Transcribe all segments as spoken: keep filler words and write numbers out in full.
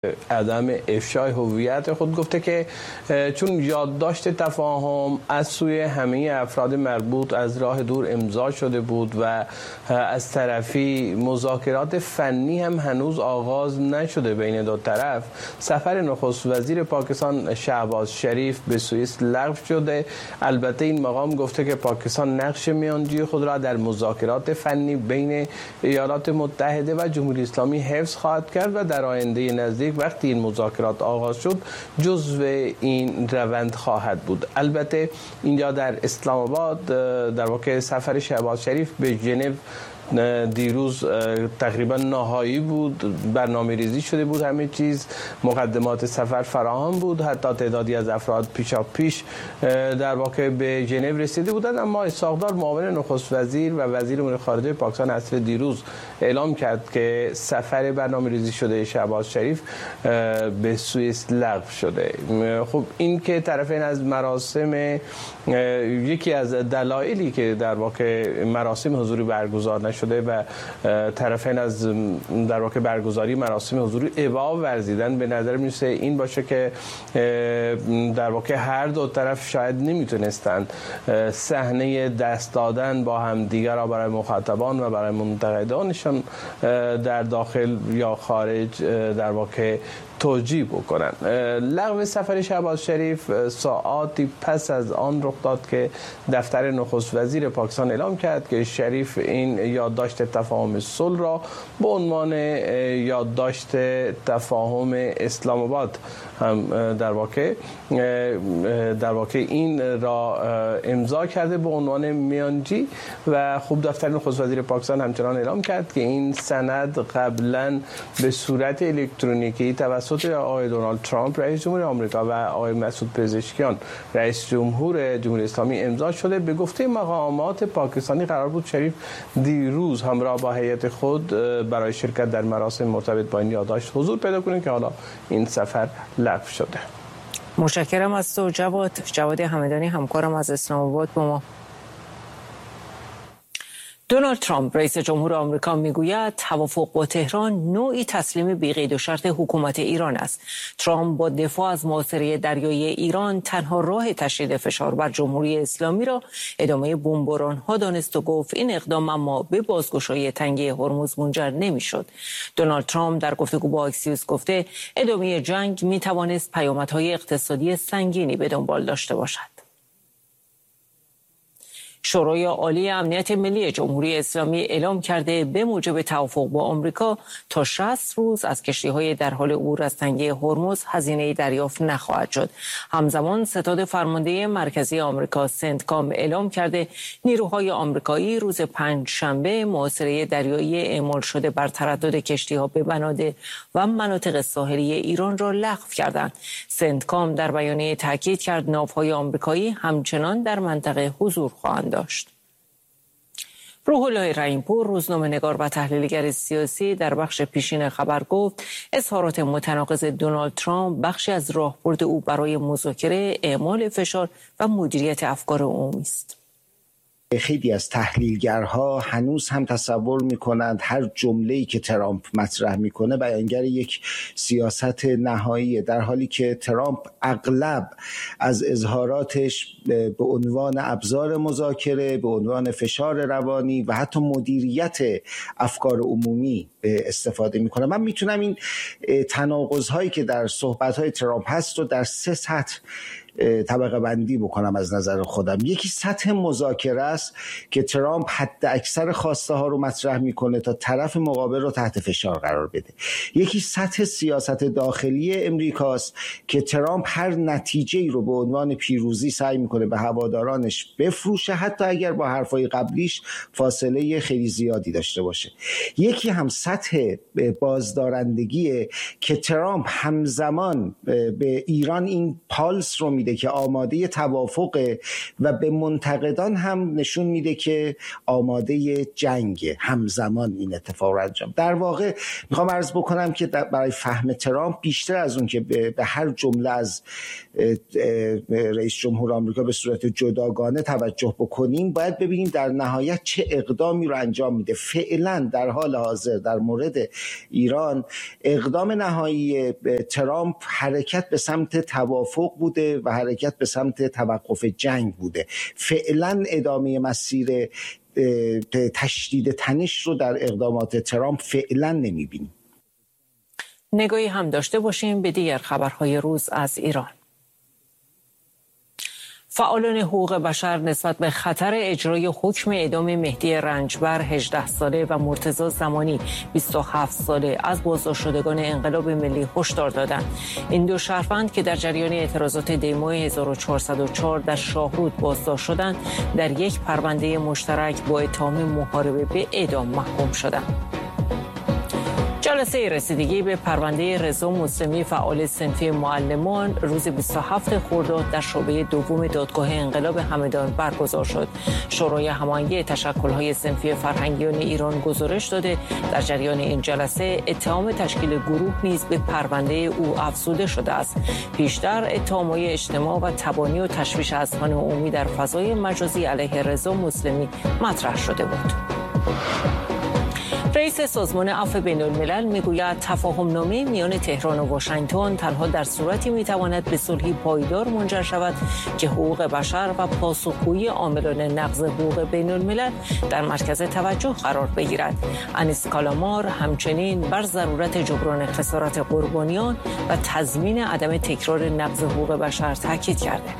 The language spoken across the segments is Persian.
عدم افشای هویت خود گفته که چون یادداشت تفاهم از سوی همه افراد مربوط از راه دور امضا شده بود و از طرفی مذاکرات فنی هم هنوز آغاز نشده بین دو طرف، سفر نخست وزیر پاکستان شهباز شریف به سوئیس لغو شده. البته این مقام گفته که پاکستان نقش میانجی خود را در مذاکرات فنی بین ایالات متحده و جمهوری اسلامی حفظ خواهد کرد و در آینده نزدیک وقتی این مذاکرات آغاز شد جزو این روند خواهد بود. البته اینجا در اسلام آباد در واقع سفر شهباز شریف به ژنو دیروز تقریبا نهایی بود، برنامه ریزی شده بود، همه چیز مقدمات سفر فراهم بود، حتی تعدادی از افراد پیشا پیش در واقع به ژنو رسیده بودند، اما اسحاق‌دار معاون نخست وزیر و وزیر امور خارجه پاکستان عصر دیروز اعلام کرد که سفر برنامه ریزی شده شهباز شریف به سوئیس لغو شده. خب این که طرفین از مراسم، یکی از دلایلی که در واقع مراسم حضوری برگزار نشده شده و طرفین از در واقع برگزاری مراسم حضوری ابا ورزیدن، به نظر میسه این باشه که در واقع هر دو طرف شاید نمیتونستند صحنه دست دادن با هم دیگر را برای مخاطبان و برای منتقدانشان در داخل یا خارج در واقع توجیه بکنن. لغو سفر شهباز شریف ساعاتی پس از آن رخ داد که دفتر نخست وزیر پاکستان اعلام کرد که شریف این یادداشت تفاهم صلح را به عنوان یادداشت تفاهم اسلام آباد هم در واقع در واقع این را امضا کرده به عنوان میانجی و خوب دفتر نخست وزیر پاکستان همچنان اعلام کرد که این سند قبلا به صورت الکترونیکی توسط آقای دونالد ترامپ رئیس جمهور آمریکا و آقای مسعود پزشکیان رئیس جمهور جمهوری اسلامی امضا شده. به گفته مقامات پاکستانی قرار بود شریف دیروز همراه با هیئت خود برای شرکت در مراسم مرتبط با این یادداشت حضور پیدا کنه که حالا این سفر لغو شده. متشکرم از تو جواد. جواد همدانی همکارم از اسلام آباد با ما. دونالد ترامپ رئیس جمهور آمریکا میگوید توافق با تهران نوعی تسلیم بی قید و شرط حکومت ایران است. ترامپ با دفاع از محاصره دریایی ایران تنها راه تشدید فشار بر جمهوری اسلامی را ادامه بمباران‌ها دانست و گفت این اقدام اما به بازگشایی تنگه هرمز منجر نمی‌شد. دونالد ترامپ در گفتگو با اکسیوس گفته ادامه جنگ می‌توانست پیامدهای اقتصادی سنگینی به دنبال داشته باشد. شورای عالی امنیت ملی جمهوری اسلامی اعلام کرده به موجب توافق با آمریکا تا شصت روز از کشتی‌های در حال عبور از تنگه هرمز هزینه دریافت نخواهد شد. همزمان ستاد فرمانده مرکزی آمریکا سنتکام اعلام کرده نیروهای آمریکایی روز پنجشنبه محاصره دریایی اعمال شده بر تردد کشتی‌ها به بنادر و مناطق ساحلی ایران را لغو کردند. سنتکام در بیانیه تاکید کرد ناوهای آمریکایی همچنان در منطقه حضور خواهند داشت. روح الله رحیم‌پور روزنامه‌نگار و تحلیلگر سیاسی در بخش پیشین خبر گفت اظهارات متناقض دونالد ترامپ بخشی از راهبرد او برای مذاکره، اعمال فشار و مدیریت افکار عمومی است. خیلی از تحلیلگرها هنوز هم تصور میکنند هر جمله‌ای که ترامپ مطرح میکنه بیانگر یک سیاست نهاییه، در حالی که ترامپ اغلب از اظهاراتش به عنوان ابزار مذاکره، به عنوان فشار روانی و حتی مدیریت افکار عمومی استفاده میکنه. من میتونم این تناقض‌هایی که در صحبت‌های ترامپ هست رو در سه سطح طبقه بندی بکنم از نظر خودم. یکی سطح مذاکره است که ترامپ حد اکثر خواسته ها رو مطرح میکنه تا طرف مقابل رو تحت فشار قرار بده. یکی سطح سیاست داخلی امریکاست که ترامپ هر نتیجه‌ای رو به عنوان پیروزی سعی میکنه به هوادارانش بفروشه، حتی اگر با حرفای قبلیش فاصله خیلی زیادی داشته باشه. یکی هم سطح بازدارندگیه که ترامپ همزمان به ایران این پالس رو میده که آماده توافق و به منتقدان هم نشون میده که آماده جنگ. همزمان این اتفاق رو انجام. در واقع میخوام عرض بکنم که برای فهم ترامپ بیشتر از اون که به هر جمله از رئیس جمهور آمریکا به صورت جداگانه توجه بکنیم، باید ببینیم در نهایت چه اقدامی رو انجام میده. فعلا در حال حاضر در مورد ایران اقدام نهایی ترامپ حرکت به سمت توافق بوده و حرکت به سمت توقف جنگ بوده. فعلا ادامه مسیر تشدید تنش رو در اقدامات ترامپ فعلا نمیبینیم. نگاهی هم داشته باشیم به دیگر خبرهای روز از ایران. فعالان حقوق بشر نسبت به خطر اجرای حکم اعدام مهدی رنجبر هجده ساله و مرتضی زمانی بیست و هفت ساله از بازداشت شدگان انقلاب ملی هشدار دادند. این دو شهروند که در جریان اعتراضات دی‌ماه هزار و چهارصد و چهار در شاهرود بازداشت شدند، در یک پرونده مشترک با اتهام محاربه به اعدام محکوم شدند. جلسه رسیدگی به پرونده رضا مسلمی فعال صنفی معلمان روز بیست و هفتم خرداد در شعبه دوم دادگاه انقلاب همدان برگزار شد. شورای هماهنگی تشکل‌های صنفی فرهنگیان ایران گزارش داده در جریان این جلسه اتهام تشکیل گروه نیز به پرونده او افزوده شده است. پیشتر اتهام‌های اجتماع و تبانی و تشویش اذهان عمومی در فضای مجازی علیه رضا مسلمی مطرح شده بود. رئیس سازمان عفو بین الملل میگوید تفاهم نامه میان تهران و واشنگتن تنها در صورتی میتواند به صلحی پایدار منجر شود که حقوق بشر و پاسخگویی عاملان نقض حقوق بین الملل در مرکز توجه قرار بگیرد. انیس کالامار همچنین بر ضرورت جبران خسارت قربانیان و تضمین عدم تکرار نقض حقوق بشر تاکید کرده.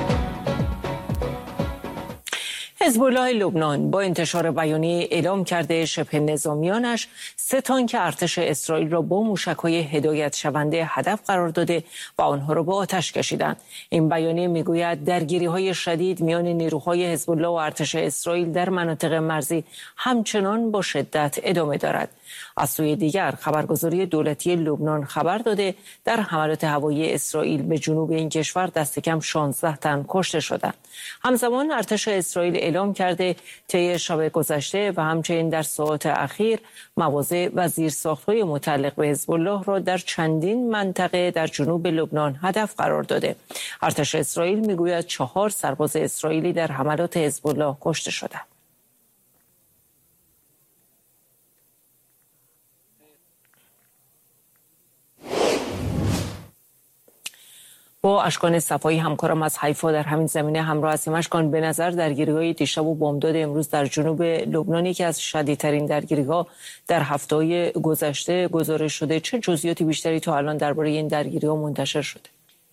حزب الله لبنان با انتشار بیانیه اعلام کرده شبه نظامیانش سه تانک ارتش اسرائیل را با موشک‌های هدایت شونده هدف قرار داده و آنها را به آتش کشیدند. این بیانیه میگوید درگیری‌های شدید میان نیروهای حزب الله و ارتش اسرائیل در مناطق مرزی همچنان با شدت ادامه دارد. از سوی دیگر خبرگزاری دولتی لبنان خبر داده در حملات هوایی اسرائیل به جنوب این کشور دست کم شانزده تن کشته شدند. همزمان ارتش اسرائیل اعلام کرده طی شب گذشته و همچنین در ساعات اخیر مواضع و زیرساخت‌های متعلق به حزب الله را در چندین منطقه در جنوب لبنان هدف قرار داده. ارتش اسرائیل میگوید چهار سرباز اسرائیلی در حملات حزب الله کشته شدند. با اشکان صفایی همکارم از حیفا در همین زمینه همراه هستیم. اشکان، به نظر درگیری‌های دیشب و بامداد امروز در جنوب لبنان یکی از شدیدترین درگیری‌ها در هفته‌های گذشته گزارش شده. چه جزئیاتی بیشتری تا الان درباره این درگیری‌ها منتشر شده؟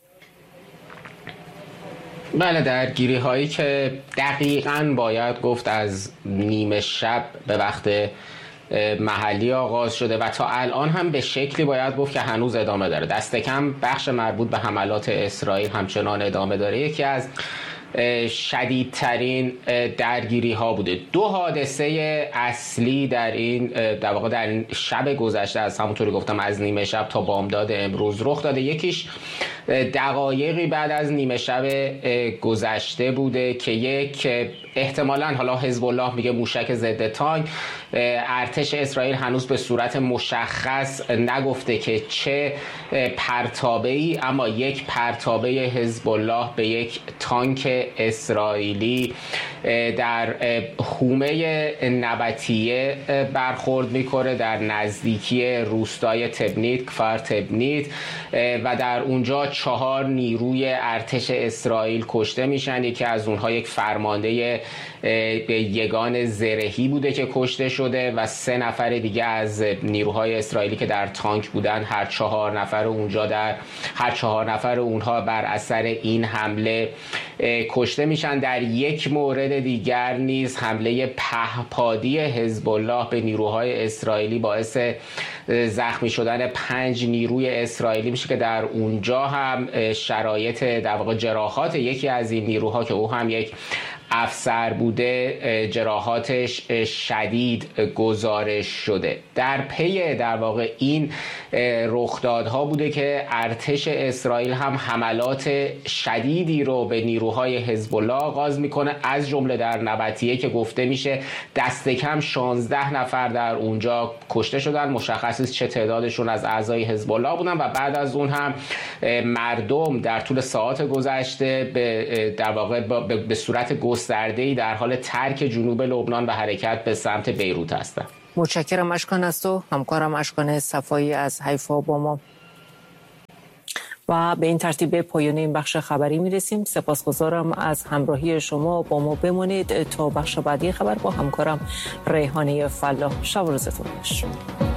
بله، درگیری هایی که دقیقاً باید گفت از نیمه شب به وقت محلی آغاز شده و تا الان هم به شکلی باید گفت که هنوز ادامه داره. دست کم بخش مربوط به حملات اسرائیل همچنان ادامه داره. یکی از شدیدترین درگیری ها بوده. دو حادثه اصلی در این در واقع در این شب گذشته از همونطوری گفتم از نیمه شب تا بامداد امروز رخ داده. یکیش دقایقی بعد از نیمه شب گذشته بوده که یک احتمالاً حالا حزب الله میگه موشک ضد تانک، ارتش اسرائیل هنوز به صورت مشخص نگفته که چه پرتابه‌ای، اما یک پرتابه حزب الله به یک تانک اسرائیلی در حومه نبطیه برخورد میکنه در نزدیکی روستای تبنیت، کفر تبنیت، و در اونجا چهار نیروی ارتش اسرائیل کشته میشن. یکی از اونها یک فرمانده یگان زرهی بوده که کشته شده و سه نفر دیگه از نیروهای اسرائیلی که در تانک بودن، هر چهار نفر اونجا در هر چهار نفر اونها بر اثر این حمله کشته میشن. در یک مورد دیگر نیز حمله پهپادی حزب الله به نیروهای اسرائیلی باعث زخمی شدن پنج نیروی اسرائیلی میشه که در اونجا هم شرایط در واقع جراحات یکی از این نیروها که او هم یک افسر بوده جراحاتش شدید گزارش شده. در پی در واقع این رخدادها بوده که ارتش اسرائیل هم حملات شدیدی رو به نیروهای حزب الله آغاز میکنه، از جمله در نبطیه که گفته میشه دست کم شانزده نفر در اونجا کشته شدن. مشخص نیست چه تعدادشون از اعضای حزب الله بودن و بعد از اون هم مردم در طول ساعات گذشته به در واقع به صورت گسترده‌ای در حال ترک جنوب لبنان و حرکت به سمت بیروت هستند. متشکرم اشکان از تو. همکارم اشکان صفایی از حیفا با ما. و به این ترتیب به پایان این بخش خبری میرسیم. سپاسگزارم از همراهی شما. با ما بمانید تا بخش بعدی خبر با همکارم ریحانه فلاح. شب و روزتون خوش.